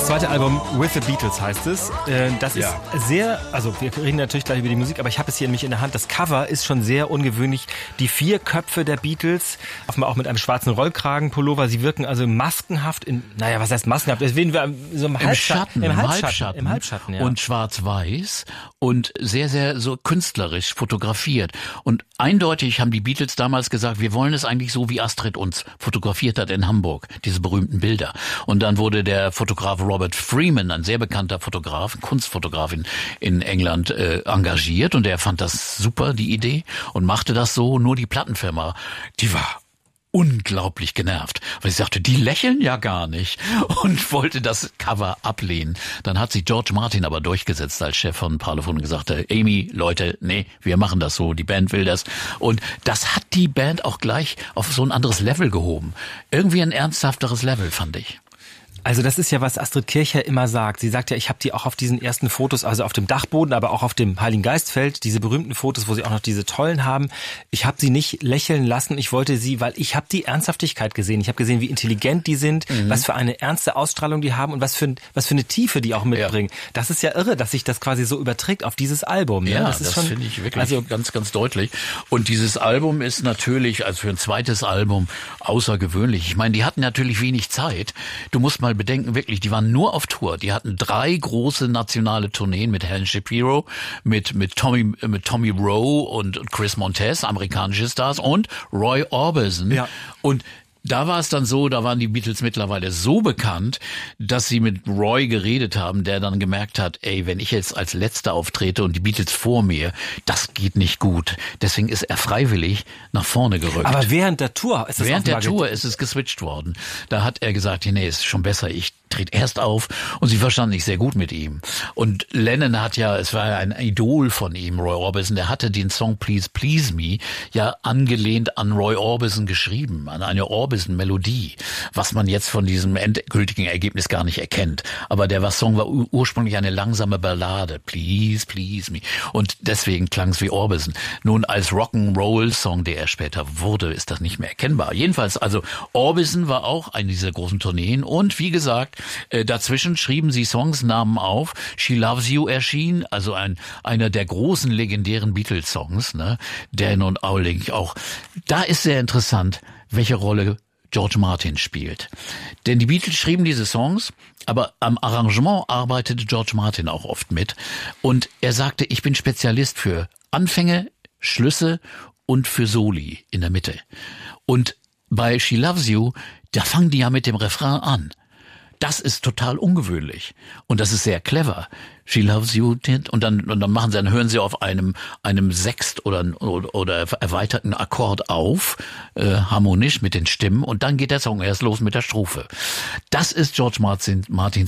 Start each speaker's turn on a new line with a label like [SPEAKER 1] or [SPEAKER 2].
[SPEAKER 1] Das zweite Album With the Beatles heißt es. Das ist sehr, also wir reden natürlich gleich über die Musik, aber ich habe es hier nämlich in der Hand. Das Cover ist schon sehr ungewöhnlich. Die 4 Köpfe der Beatles, offenbar auch mit einem schwarzen Rollkragenpullover. Sie wirken also maskenhaft was heißt maskenhaft? Das sehen wir so im Halbschatten. Im Halbschatten, ja.
[SPEAKER 2] Und schwarz-weiß und sehr, sehr so künstlerisch fotografiert. Und eindeutig haben die Beatles damals gesagt, wir wollen es eigentlich so, wie Astrid uns fotografiert hat in Hamburg, diese berühmten Bilder. Und dann wurde der Fotograf Robert Freeman, ein sehr bekannter Fotograf, Kunstfotograf in England, engagiert. Und er fand das super, die Idee, und machte das so. Nur die Plattenfirma, die war unglaublich genervt, weil sie sagte, die lächeln ja gar nicht, und wollte das Cover ablehnen. Dann hat sich George Martin aber durchgesetzt als Chef von Parlophone und gesagt, Amy, Leute, nee, wir machen das so, die Band will das. Und das hat die Band auch gleich auf so ein anderes Level gehoben. Irgendwie ein ernsthafteres Level, fand ich.
[SPEAKER 1] Also das ist ja, was Astrid Kirchherr immer sagt. Sie sagt ja, ich habe die auch auf diesen ersten Fotos, also auf dem Dachboden, aber auch auf dem Heiligen Geistfeld, diese berühmten Fotos, wo sie auch noch diese tollen haben. Ich habe sie nicht lächeln lassen. Ich wollte sie, weil ich habe die Ernsthaftigkeit gesehen. Ich habe gesehen, wie intelligent die sind, was für eine ernste Ausstrahlung die haben und was für eine Tiefe die auch mitbringen. Ja. Das ist ja irre, dass sich das quasi so überträgt auf dieses Album.
[SPEAKER 2] Ja,
[SPEAKER 1] das
[SPEAKER 2] ist schon, finde ich wirklich ganz, ganz deutlich. Und dieses Album ist natürlich, also für ein zweites Album, außergewöhnlich. Ich meine, die hatten natürlich wenig Zeit. Du musst mal bedenken, wirklich, die waren nur auf Tour. Die hatten 3 große nationale Tourneen mit Helen Shapiro, mit Tommy Rowe und Chris Montez, amerikanische Stars, und Roy Orbison. Ja. Und da war es dann so, da waren die Beatles mittlerweile so bekannt, dass sie mit Roy geredet haben, der dann gemerkt hat, wenn ich jetzt als Letzter auftrete und die Beatles vor mir, das geht nicht gut. Deswegen ist er freiwillig nach vorne gerückt.
[SPEAKER 1] Aber während der Tour ist
[SPEAKER 2] es geswitcht worden. Da hat er gesagt, nee, ist schon besser, ich trete erst auf, und sie verstanden sich sehr gut mit ihm. Und Lennon es war ja ein Idol von ihm, Roy Orbison, der hatte den Song Please Please Me ja angelehnt an Roy Orbison geschrieben, an eine Orbison-Melodie, was man jetzt von diesem endgültigen Ergebnis gar nicht erkennt. Aber der Song war ursprünglich eine langsame Ballade, Please Please Me, und deswegen klang es wie Orbison. Nun als Rock'n'Roll-Song, der er später wurde, ist das nicht mehr erkennbar. Jedenfalls, also Orbison war auch eine dieser großen Tourneen, und wie gesagt, dazwischen schrieben sie Songs, Namen auf. She Loves You erschien, also einer der großen legendären Beatles-Songs, ne? Dan und Owling auch. Da ist sehr interessant, welche Rolle George Martin spielt. Denn die Beatles schrieben diese Songs, aber am Arrangement arbeitete George Martin auch oft mit. Und er sagte, ich bin Spezialist für Anfänge, Schlüsse und für Soli in der Mitte. Und bei She Loves You, da fangen die ja mit dem Refrain an. Das ist total ungewöhnlich. Und das ist sehr clever. She loves you, und dann hören sie auf einem Sext oder erweiterten Akkord auf, harmonisch mit den Stimmen, und dann geht der Song erst los mit der Strophe. Das ist George Martins